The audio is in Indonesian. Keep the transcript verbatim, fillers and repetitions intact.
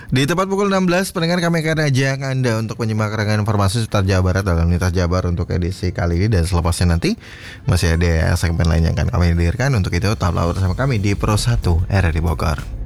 Di tepat pukul enam belas, pendengar kami akan ajak Anda untuk menyimak rangkaian informasi seputar Jawa Barat dalam Lintas Jabar untuk edisi kali ini. Dan selepasnya nanti masih ada segmen lain yang akan kami hadirkan. Untuk itu tetaplah bersama kami di Pro satu R R I Bogor.